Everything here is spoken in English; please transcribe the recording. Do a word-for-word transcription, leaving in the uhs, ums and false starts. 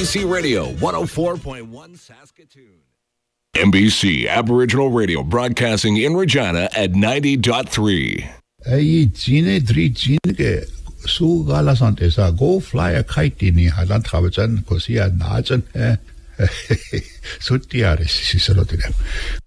C Radio one oh four point one Saskatoon. N B C Aboriginal Radio broadcasting in Regina at ninety point three. Hey, Gene, three Gene, so gala santesa, go fly a kite in the Highland Habitan, Cosia Najan, Sutiaris, Sisolotin.